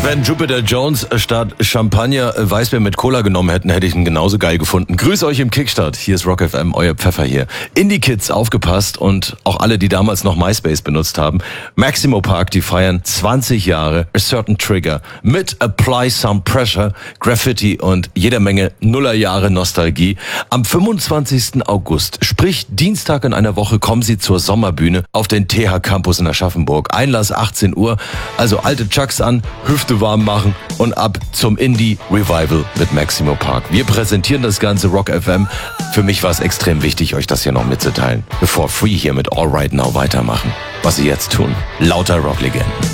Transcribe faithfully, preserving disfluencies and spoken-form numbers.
Wenn Jupiter Jones statt Champagner Weißbier mit Cola genommen hätten, hätte ich ihn genauso geil gefunden. Grüß euch im Kickstart. Hier ist Rock F M, euer Pfeffer hier. Indie-Kids, aufgepasst, und auch alle, die damals noch MySpace benutzt haben. Maximo Park, die feiern zwanzig Jahre A Certain Trigger mit Apply Some Pressure, Graffiti und jeder Menge Nullerjahre Nostalgie. Am fünfundzwanzigsten August, sprich Dienstag in einer Woche, kommen sie zur Sommerbühne auf den T H Campus in Aschaffenburg. Einlass achtzehn Uhr, also alte Chucks an, Hüfte warm machen und ab zum Indie Revival mit Maximo Park. Wir präsentieren das ganze Rock F M. Für mich war es extrem wichtig, euch das hier noch mitzuteilen, bevor Free hier mit All Right Now weitermachen. Was sie jetzt tun. Lauter Rocklegenden.